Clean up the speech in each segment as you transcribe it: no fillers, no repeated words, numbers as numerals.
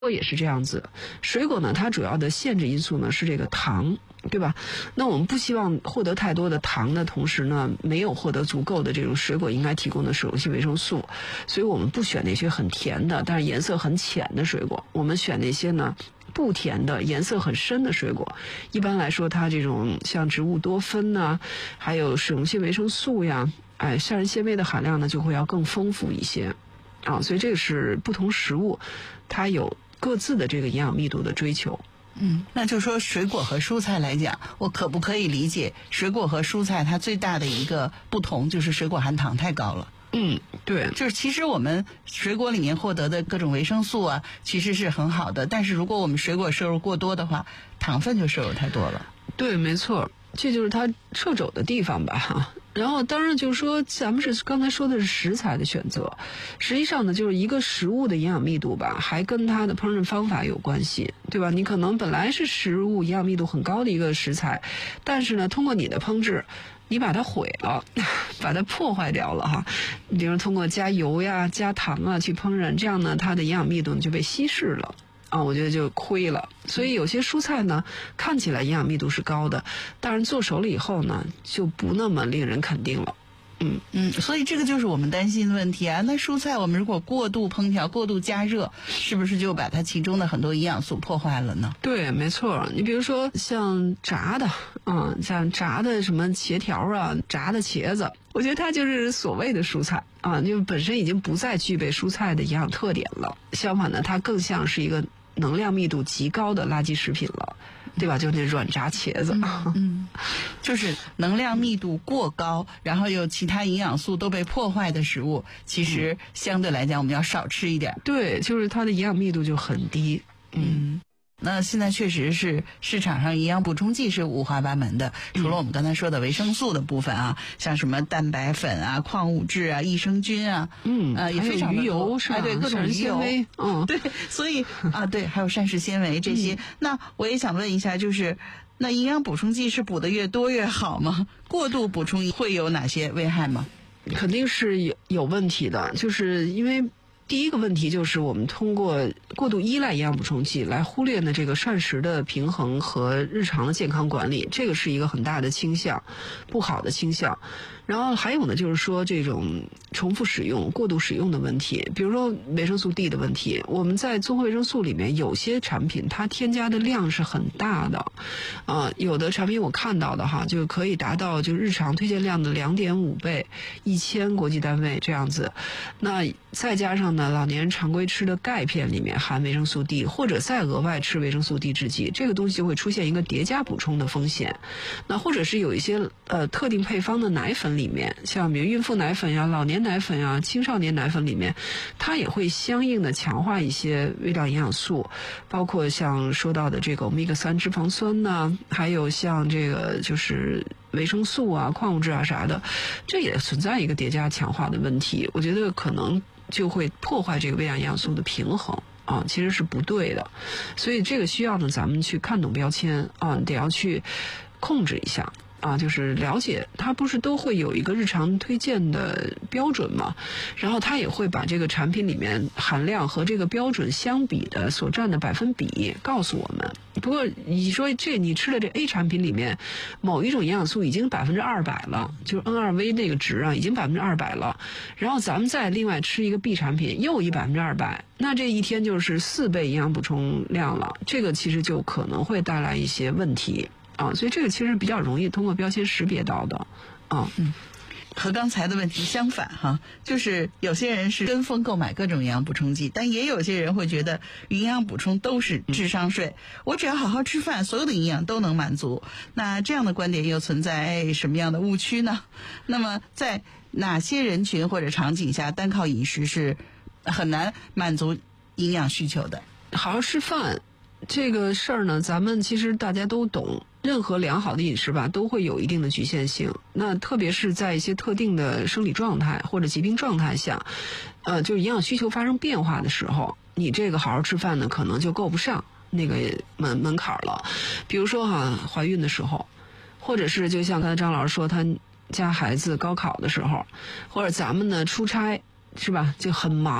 也是这样子，水果呢，它主要的限制因素呢是这个糖，对吧？那我们不希望获得太多的糖的同时呢，没有获得足够的这种水果应该提供的水溶性维生素，所以我们不选那些很甜的，但是颜色很浅的水果，我们选那些呢不甜的、颜色很深的水果。一般来说，它这种像植物多酚呐，还有水溶性维生素呀，膳食纤维的含量呢就会要更丰富一些。所以这个是不同食物它有各自的这个营养密度的追求。 那就说水果和蔬菜来讲，我可不可以理解水果和蔬菜它最大的一个不同就是水果含糖太高了？ 对， 就是其实我们水果里面获得的各种维生素啊，其实是很好的，但是如果我们水果摄入过多的话，糖分就摄入太多了。 对，没错，这就是它掣肘的地方吧。然后当然就是说，咱们是刚才说的是食材的选择，实际上呢，就是一个食物的营养密度吧，还跟它的烹饪方法有关系，对吧？你可能本来是食物营养密度很高的一个食材，但是呢，通过你的烹制，你把它毁了，把它破坏掉了比如通过加油呀、加糖啊去烹饪，这样呢，它的营养密度就被稀释了。我觉得就亏了。所以有些蔬菜呢，看起来营养密度是高的，但是做熟了以后呢，就不那么令人肯定了。 所以这个就是我们担心的问题啊。那蔬菜我们如果过度烹调、过度加热，是不是就把它其中的很多营养素破坏了呢？ 对，没错。你比如说像炸的，像炸的什么茄条啊，炸的茄子，我觉得它就是所谓的蔬菜就本身已经不再具备蔬菜的营养特点了。相反呢，它更像是一个能量密度极高的垃圾食品了，对吧？就那软炸茄子， 就是能量密度过高，然后有其他营养素都被破坏的食物，其实相对来讲我们要少吃一点。 对，就是它的营养密度就很低。 那现在确实是市场上营养补充剂是五花八门的，除了我们刚才说的维生素的部分啊，像什么蛋白粉啊、矿物质啊、益生菌啊，也非常的多， 还有鱼油是吧？ 对，各种鱼油，对，所以对，还有膳食纤维这些。那我也想问一下，就是那营养补充剂是补的越多越好吗？过度补充会有哪些危害吗？ 肯定是有问题的，就是因为第一个问题就是我们通过过度依赖营养补充剂来忽略呢这个膳食的平衡和日常的健康管理，这个是一个很大的倾向，不好的倾向。然后还有呢，就是说这种重复使用、过度使用的问题，比如说维生素 D 的问题。我们在综合维生素里面有些产品它添加的量是很大的，有的产品我看到的就可以达到就日常推荐量的2.5倍，1000国际单位这样子。那再加上呢，老年人常规吃的钙片里面含维生素 D， 或者再额外吃维生素 D 制剂，这个东西就会出现一个叠加补充的风险。那或者是有一些特定配方的奶粉里面，像比如孕妇奶粉呀、老年奶粉呀、青少年奶粉里面，它也会相应的强化一些微量营养素，包括像说到的这个欧米伽3脂肪酸呐，还有像这个就是维生素啊、矿物质啊啥的，这也存在一个叠加强化的问题。我觉得可能就会破坏这个微量营养素的平衡其实是不对的。所以这个需要呢，咱们去看懂标签得要去控制一下就是了解它不是都会有一个日常推荐的标准嘛，然后它也会把这个产品里面含量和这个标准相比的所占的百分比告诉我们。不过你说你吃的这 A 产品里面某一种营养素已经200%了，就是 N2V 那个值已经200%了，然后咱们再另外吃一个 B 产品又200%，那这一天就是4倍营养补充量了，这个其实就可能会带来一些问题所以这个其实比较容易通过标签识别到的和刚才的问题相反就是有些人是跟风购买各种营养补充剂，但也有些人会觉得营养补充都是智商税，我只要好好吃饭，所有的营养都能满足。那这样的观点又存在什么样的误区呢？那么在哪些人群或者场景下单靠饮食是很难满足营养需求的？ 好好吃饭这个事儿呢，咱们其实大家都懂，任何良好的饮食吧都会有一定的局限性。那特别是在一些特定的生理状态或者疾病状态下就是营养需求发生变化的时候，你这个好好吃饭呢可能就够不上那个门槛了。比如说怀孕的时候，或者是就像刚才张老师说他家孩子高考的时候，或者咱们呢出差是吧，就很忙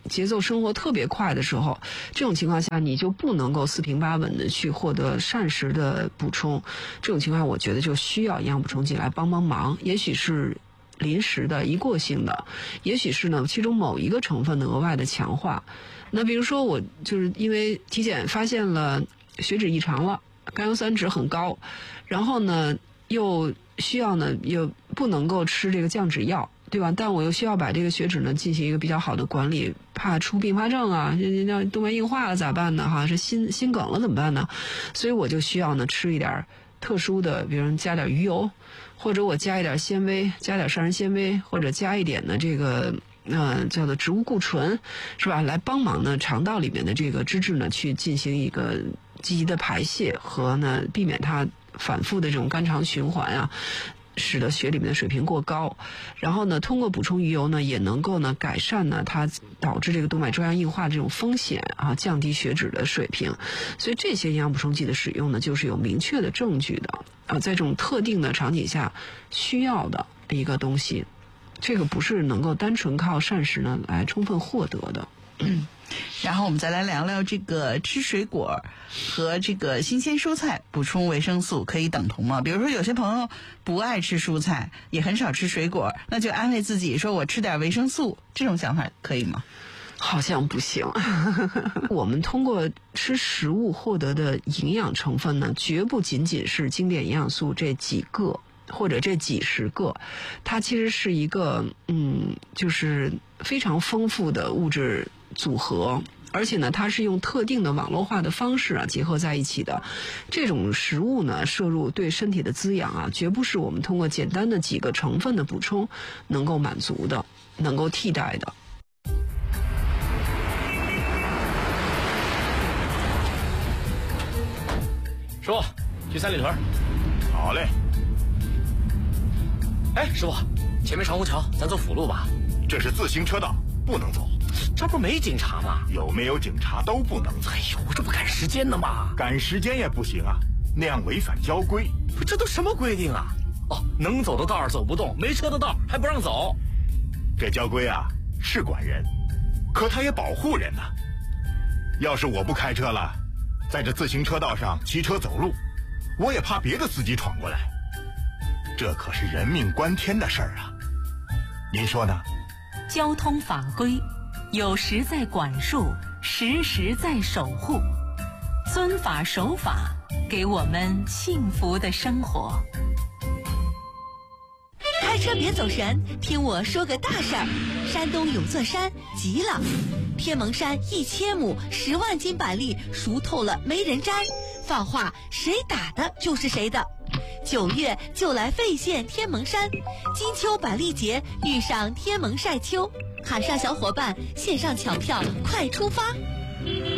节奏生活特别快的时候，这种情况下你就不能够四平八稳的去获得膳食的补充。这种情况我觉得就需要营养补充剂来帮忙，也许是临时的一过性的，也许是呢其中某一个成分的额外的强化。那比如说我就是因为体检发现了血脂异常了，甘油三酯很高，然后呢又需要呢又不能够吃这个降脂药，对吧？但我又需要把这个血脂呢进行一个比较好的管理，怕出并发症啊，那动脉硬化了咋办呢？哈，是心梗了怎么办呢？所以我就需要呢吃一点特殊的，比如加点鱼油，或者我加一点纤维，加点膳食纤维，或者加一点的这个叫做植物固醇，是吧？来帮忙呢肠道里面的这个脂质呢去进行一个积极的排泄和呢避免它反复的这种肝肠循环啊，使得血里面的水平过高。然后呢通过补充鱼油呢也能够呢改善呢它导致这个动脉粥样硬化这种风险啊，降低血脂的水平。所以这些营养补充剂的使用呢就是有明确的证据的啊，在这种特定的场景下需要的一个东西，这个不是能够单纯靠膳食呢来充分获得的。 然后我们再来聊聊这个吃水果和这个新鲜蔬菜补充维生素可以等同吗？比如说有些朋友不爱吃蔬菜，也很少吃水果，那就安慰自己说我吃点维生素，这种想法可以吗？ 好像不行。我们通过吃食物获得的营养成分呢，绝不仅仅是经典营养素这几个或者这几十个，它其实是一个就是非常丰富的物质组合，而且呢它是用特定的网络化的方式啊结合在一起的。这种食物呢摄入对身体的滋养啊，绝不是我们通过简单的几个成分的补充能够满足的，能够替代的。 师傅，去三里屯。 好嘞。 哎，师傅，前面长虹桥，咱走辅路吧。 这是自行车道，不能走。 这不没警察吗？ 有没有警察都不能走。 哎呦，这不赶时间呢吗？ 赶时间也不行啊，那样违反交规。 不，这都什么规定啊？哦，能走的道儿走不动，没车的道还不让走。 这交规啊是管人，可它也保护人呢。要是我不开车了，在这自行车道上骑车走路，我也怕别的司机闯过来。这可是人命关天的事儿啊，您说呢？ 交通法规有时在管束，时时在守护，遵法守法，给我们幸福的生活。 开车别走神，听我说个大事儿。山东有座山急了，天蒙山1000亩10万斤板栗熟透了没人摘，放话谁打的就是谁的。9月就来费县天蒙山，金秋板栗节遇上天蒙晒秋，喊上小伙伴线上抢票，快出发！